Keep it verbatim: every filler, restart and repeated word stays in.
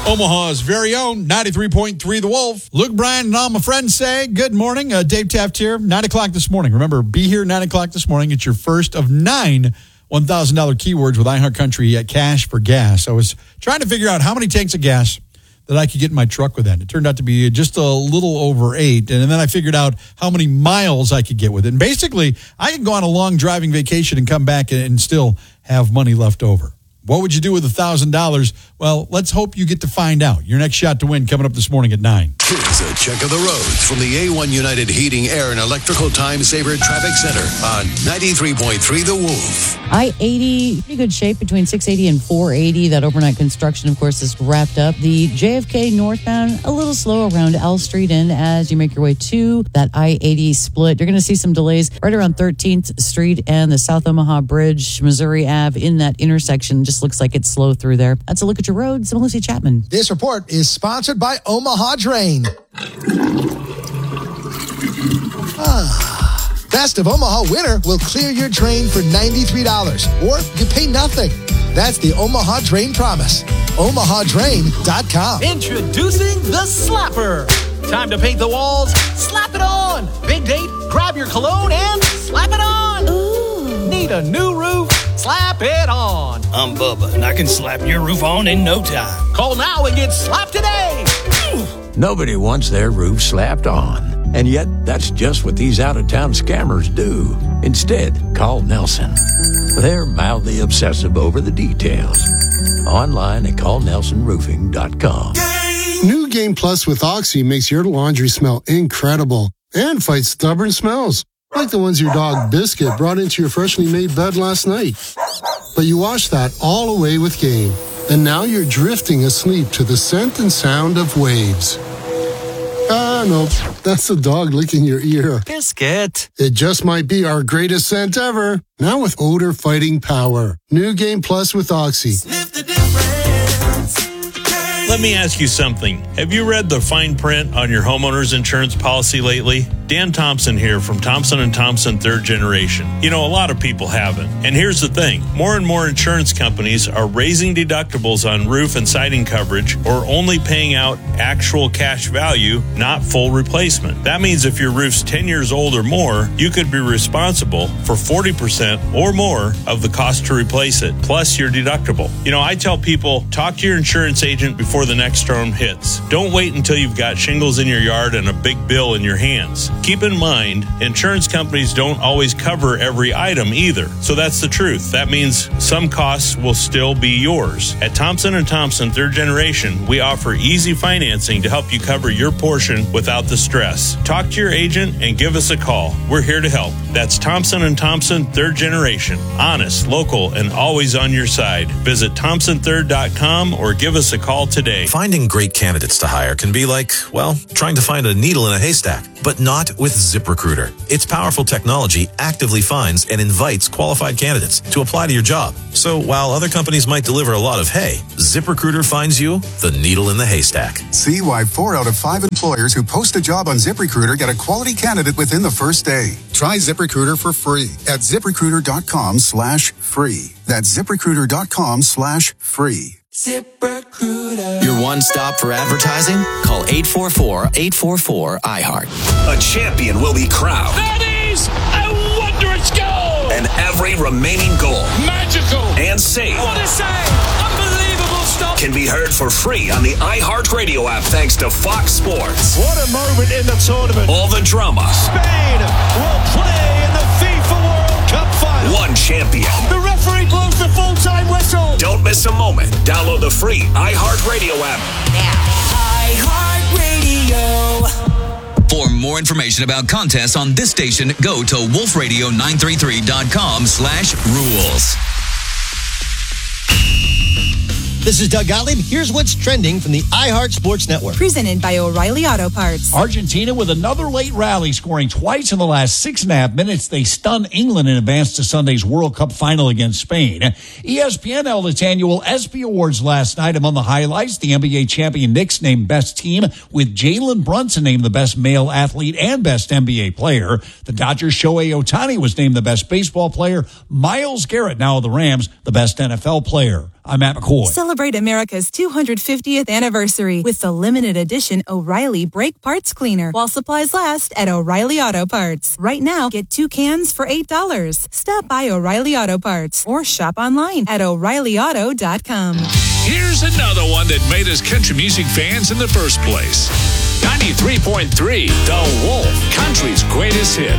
Omaha's very own ninety-three point three The Wolf. Luke Bryan and all my friends say good morning. Uh, Dave Taft here, nine o'clock this morning. Remember, be here nine o'clock this morning. It's your first of nine one thousand dollars keywords with iHeartCountry at Cash for Gas. I was trying to figure out how many tanks of gas that I could get in my truck with that. It turned out to be just a little over eight. And then I figured out how many miles I could get with it. And basically, I could go on a long driving vacation and come back and still have money left over. What would you do with one thousand dollars? Well, let's hope you get to find out. Your next shot to win coming up this morning at nine. Here's a check of the roads from the A one United Heating, Air, and Electrical Time Saver Traffic Center on ninety-three point three The Wolf. I eighty, pretty good shape between six eighty and four eighty. That overnight construction, of course, is wrapped up. The J F K northbound, a little slow around L Street in as you make your way to that I eighty split. You're going to see some delays right around thirteenth Street and the South Omaha Bridge, Missouri Avenue in that intersection. Just looks like it's slow through there. That's a look at your roads. I'm Lucy Chapman. This report is sponsored by Omaha Drain. Ah, Best of Omaha winter will clear your drain for ninety-three dollars, or you pay nothing. That's the Omaha Drain promise. Omaha Drain dot com. Introducing the Slapper. Time to paint the walls. Slap it on. Big date. Grab your cologne and slap it on. Ooh. Need a new roof? Slap it on. I'm Bubba, and I can slap your roof on in no time. Call now and get slapped today. Nobody wants their roof slapped on. And yet, that's just what these out-of-town scammers do. Instead, call Nelson. They're mildly obsessive over the details. Online at call nelson roofing dot com. New Game Plus with Oxy makes your laundry smell incredible and fights stubborn smells, like the ones your dog Biscuit brought into your freshly made bed last night. But you washed that all away with Game, and now you're drifting asleep to the scent and sound of waves. Ah, no, that's the dog licking your ear. Biscuit. It just might be our greatest scent ever. Now with odor fighting power. New Game Plus with Oxy. Sniff the difference. Let me ask you something. Have you read the fine print on your homeowner's insurance policy lately? Dan Thompson here from Thompson and Thompson Third Generation. You know, a lot of people haven't. And here's the thing. More and more insurance companies are raising deductibles on roof and siding coverage or only paying out actual cash value, not full replacement. That means if your roof's ten years old or more, you could be responsible for forty percent or more of the cost to replace it, plus your deductible. You know, I tell people, talk to your insurance agent before the next storm hits. Don't wait until you've got shingles in your yard and a big bill in your hands. Keep in mind, insurance companies don't always cover every item either. So that's the truth. That means some costs will still be yours. At Thompson and Thompson Third Generation, we offer easy financing to help you cover your portion without the stress. Talk to your agent and give us a call. We're here to help. That's Thompson and Thompson Third Generation. Honest, local, and always on your side. Visit thompson third dot com or give us a call today. Finding great candidates to hire can be like, well, trying to find a needle in a haystack, but not with ZipRecruiter. Its powerful technology actively finds and invites qualified candidates to apply to your job. So while other companies might deliver a lot of hay, ZipRecruiter finds you the needle in the haystack. See why four out of five employers who post a job on ZipRecruiter get a quality candidate within the first day. Try ZipRecruiter for free at ZipRecruiter.com slash free. That's ZipRecruiter.com slash free. ZipRecruiter. Your one stop for advertising? Call eight four four, eight four four, I heart. A champion will be crowned. That is a wondrous goal! And every remaining goal, Magical! And save, What a save! Unbelievable stop! can be heard for free on the iHeartRadio app thanks to Fox Sports. What a moment in the tournament. All the drama. Spain will play in the FIFA World Cup final. One champion. The referee blows the full-time whistle. Don't miss a moment. Download the free iHeartRadio app Now. iHeartRadio. For more information about contests on this station, go to wolf radio nine thirty-three dot com slash rules. This is Doug Gottlieb. Here's what's trending from the iHeart Sports Network. Presented by O'Reilly Auto Parts. Argentina with another late rally, scoring twice in the last six and a half minutes. They stunned England and advanced to Sunday's World Cup final against Spain. E S P N held its annual ESPY Awards last night. Among the highlights, the N B A champion Knicks named Best Team, with Jalen Brunson named the Best Male Athlete and Best N B A Player. The Dodgers' Shohei Ohtani was named the Best Baseball Player. Myles Garrett, now of the Rams, the Best N F L Player. I'm Matt McCoy. Celebrate America's two hundred fiftieth anniversary with the limited edition O'Reilly Brake Parts Cleaner while supplies last at O'Reilly Auto Parts. Right now, get two cans for eight dollars. Stop by O'Reilly Auto Parts or shop online at O'Reilly Auto dot com. Here's another one that made us country music fans in the first place. ninety-three point three The Wolf, country's greatest hit.